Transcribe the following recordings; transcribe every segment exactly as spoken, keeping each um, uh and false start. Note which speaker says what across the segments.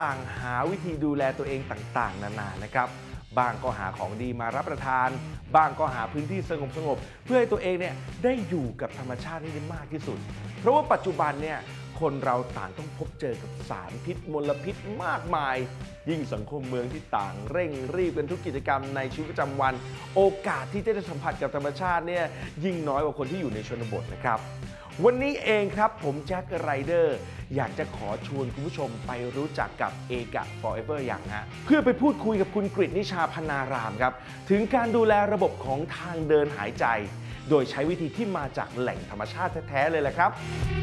Speaker 1: ต่างหาวิธีดูแลตัวเองต่างๆนานานะครับบางก็หาของดีมารับประทานบางก็หาพื้นที่สงบๆเพื่อให้ตัวเองเนี่ยได้อยู่กับธรรมชาติให้ได้มากที่สุดเพราะว่าปัจจุบันเนี่ยคนเราต่างต้องพบเจอกับสารพิษมลพิษมากมายยิ่งสังคมเมืองที่ต่างเร่งรีบกันทุกกิจกรรมในชีวิตประจำวันโอกาสที่จะได้สัมผัสกับธรรมชาติเนี่ยยิ่งน้อยกว่าคนที่อยู่ในชนบทนะครับวันนี้เองครับผมแจ็คไรเดอร์อยากจะขอชวนคุณผู้ชมไปรู้จักกับเอกะ Forever อย่างฮะเพื่อไปพูดคุยกับคุณกฤษนิชาพนารามครับถึงการดูแลระบบของทางเดินหายใจโดยใช้วิธีที่มาจากแหล่งธรรมชาติแท้ๆเลยแหละครับ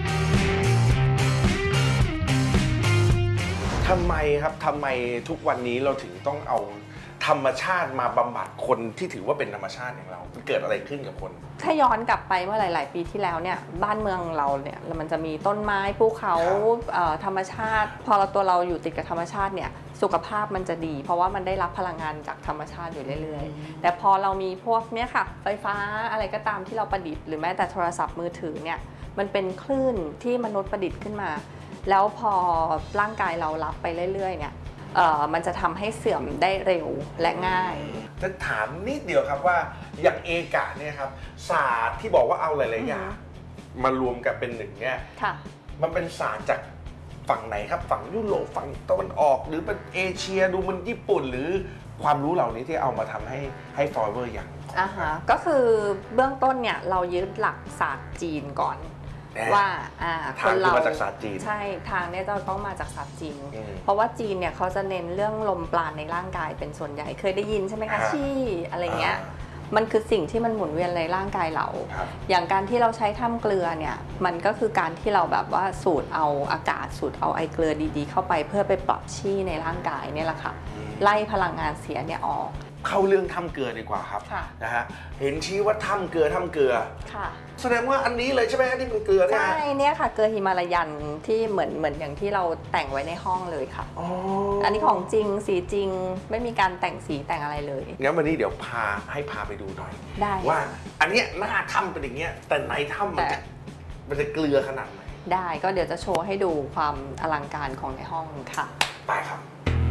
Speaker 1: ทำไมครับทำไมทุกวันนี้เราถึงต้องเอาธรรมชาติมาบำบัดคนที่ถือว่าเป็นธรรมชาติอย่างเรามันเกิดอะไรขึ้นกับคน
Speaker 2: ถ้าย้อนกลับไปเมื่อหลายๆปีที่แล้วเนี่ยบ้านเมืองเราเนี่ยมันจะมีต้นไม้ภูเขาธรรมชาติพอเราตัวเราอยู่ติดกับธรรมชาติเนี่ยสุขภาพมันจะดีเพราะว่ามันได้รับพลังงานจากธรรมชาติอยู่เรื่อยๆแต่พอเรามีพวกเนี้ยค่ะไฟฟ้าอะไรก็ตามที่เราประดิษฐ์หรือแม้แต่โทรศัพท์มือถือเนี่ยมันเป็นคลื่นที่มนุษย์ประดิษฐ์ขึ้นมาแล้วพอร่างกายเรารับไปเรื่อยๆเนี่ยมันจะทำให้เสื่อมได้เร็วและง่าย
Speaker 1: จะถามนิดเดียวครับว่าอย่างเอกะเนี่ยครับศาสตร์ที่บอกว่าเอาหลายๆอย่างมารวมกันเป็นหนึ่งเนี่ยมันเป็นศาสตร์จากฝั่งไหนครับฝั่งยุโรปฝั่งตะวันออกหรือเป็นเอเชียดูมันญี่ปุ่นหรือความรู้เหล่านี้ที่เอามาทำให้ให้ Forever อย่าง
Speaker 2: อ่าฮะก็คือเบื้องต้นเนี่ยเรายึดหลักศาสตร์จีนก่อนว่า
Speaker 1: คนเรามาจากศาสตร์จีน
Speaker 2: ใช่ทางนี้จะต้องมาจากศาสตร์จีนเพราะว่าจีนเนี่ยเขาจะเน้นเรื่องลมปราณในร่างกายเป็นส่วนใหญ่เคยได้ยินใช่ไหมคะชี่อะไรเงี้ยมันคือสิ่งที่มันหมุนเวียนในร่างกายเราอย่างการที่เราใช้ถ้ำเกลือเนี่ยมันก็คือการที่เราแบบว่าสูดเอาอากาศสูดเอาไอเกลือดีๆเข้าไปเพื่อไปปรับชี่ในร่างกายเนี่ยแหละค่ะไล่พลังงานเสียเนี่ยออก
Speaker 1: เข้าเรื่องถ้ำเกลือดีกว่าครับนะฮะเห็นชี้ว่าถ้ำเกลือถ้ำเกลือค่ะแสดงว่าอันนี้เลยใช่ไหมที่เป็นเกลือเนี่ย
Speaker 2: ใช่เนี่ยค่ะเกลือหิมาลายันที่เหมือนเหมือนอย่างที่เราแต่งไว้ในห้องเลยค่ะอ๋ออันนี้ของจริงสีจริงไม่มีการแต่งสีแต่งอะไรเลย
Speaker 1: งั้นวันนี้เดี๋ยวพาให้พาไปดูหน่อย
Speaker 2: ได้
Speaker 1: ว่าอันเนี้ยหน้าถ้ำเป็นอย่างเงี้ยแต่ในถ้ำมันจะมันจะเกลือขนาดไหน
Speaker 2: ได้ก็เดี๋ยวจะโชว์ให้ดูความอลังการของในห้องค่ะ
Speaker 1: ไปครับ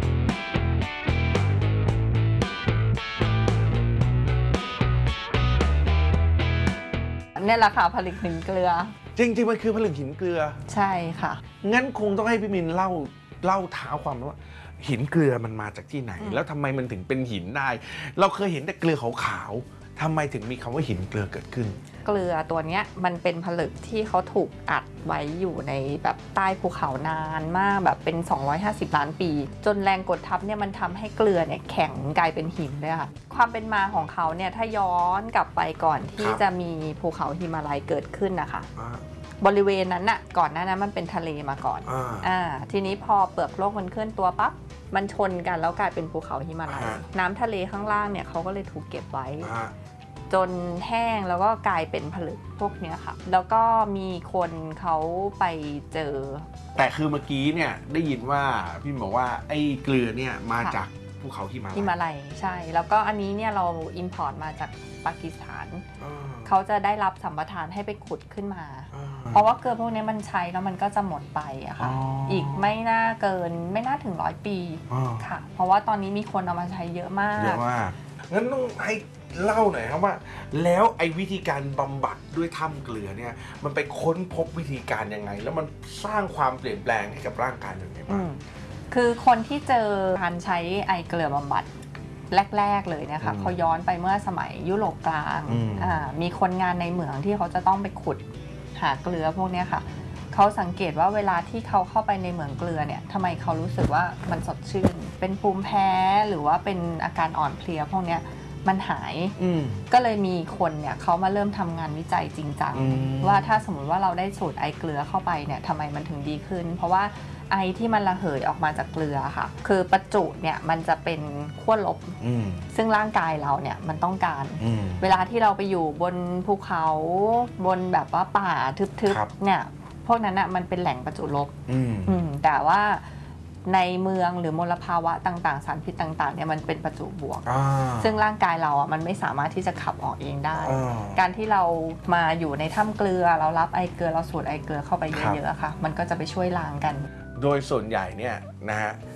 Speaker 2: นี่แหละค่ะผลึกหินเกลือ
Speaker 1: จริงๆมันคือผลึกหินเกลือ
Speaker 2: ใช่ค่ะ
Speaker 1: งั้นคงต้องให้พี่มินเล่าเล่าเท้าความว่าหินเกลือมันมาจากที่ไหนแล้วทำไมมันถึงเป็นหินได้เราเคยเห็นแต่เกลือขาวๆทำไมถึงมีคำว่าหินเกลือเกิดขึ้น
Speaker 2: เกลือตัวนี้มันเป็นผลึกที่เขาถูกอัดไว้อยู่ในแบบใต้ภูเขานานมากแบบเป็นสองร้อยห้าสิบล้านปีจนแรงกดทับเนี่ยมันทำให้เกลือเนี่ยแข็งกลายเป็นหินเลยค่ะความเป็นมาของเขาเนี่ยถ้าย้อนกลับไปก่อนที่จะมีภูเขาหิมาลัยเกิดขึ้นนะคะบริเวณนั้นน่ะก่อนหน้านั้นมันเป็นทะเลมาก่อนอ่าทีนี้พอเปลือกโลกมันเคลื่อนตัวปั๊บมันชนกันแล้วกลายเป็นภูเขาหิมาลัยน้ำทะเลข้างล่างเนี่ยเขาก็เลยถูกเก็บไว้จนแห้งแล้วก็กลายเป็นผลึกพวกนี้ค่ะแล้วก็มีคนเขาไปเจอ
Speaker 1: แต่คือเมื่อกี้เนี่ยได้ยินว่าพี่บอกว่าไอ้เกลือเนี่ยมาจากภูเขาหิมาลัย
Speaker 2: หิมาลัยใช่แล้วก็อันนี้เนี่ยเราอิมพอร์ตมาจากปากีสถานเขาจะได้รับสัมปทานให้ไปขุดขึ้นมาเพราะว่าเกลือพวกนี้มันใช้แล้วมันก็จะหมดไปอะค่ะอีกไม่น่าเกินไม่น่าถึงร้อยปีค่ะเพราะว่าตอนนี้มีคนเอามาใช้เยอะมาก
Speaker 1: เยอะมากงั้นต้องให้เล่าหน่อยครับว่าแล้วไอ้วิธีการบำบัดด้วยถ้ำเกลือเนี่ยมันไปค้นพบวิธีการยังไงแล้วมันสร้างความเปลี่ยนแปลงให้กับร่างกายยังไงบ้าง
Speaker 2: คือคนที่เจอการใช้ไอเกลือบำบัดแรกๆเลยนะคะเขาย้อนไปเมื่อสมัยยุโรปกลางมีคนงานในเหมืองที่เขาจะต้องไปขุดหาเกลือพวกนี้ค่ะเขาสังเกตว่าเวลาที่เขาเข้าไปในเหมืองเกลือเนี่ยทำไมเขารู้สึกว่ามันสดชื่นเป็นภูมิแพ้หรือว่าเป็นอาการอ่อนเพลียพวกนี้มันหายก็เลยมีคนเนี่ยเขามาเริ่มทำงานวิจัยจริงจังว่าถ้าสมมติว่าเราได้สูตรไอเกลือเข้าไปเนี่ยทำไมมันถึงดีขึ้นเพราะว่าไอที่มันระเหยออกมาจากเกลือค่ะคือประจุเนี่ยมันจะเป็นขั้วลบซึ่งร่างกายเราเนี่ยมันต้องการเวลาที่เราไปอยู่บนภูเขาบนแบบว่าป่าทึบๆเนี่ยพวกนั้นอ่ะมันเป็นแหล่งประจุลบแต่ว่าในเมืองหรือมลภาวะต่างๆสารพิษต่างๆเนี่ยมันเป็นประจุบวกซึ่งร่างกายเราอ่ะมันไม่สามารถที่จะขับออกเองได้การที่เรามาอยู่ในถ้ำเกลือเรารับไอเกลือเราสูดไอเกลือเข้าไปเยอะๆค่ะมันก็จะไปช่วยล้างกัน
Speaker 1: โดยส่วนใหญ่เนี่ยนะฮะ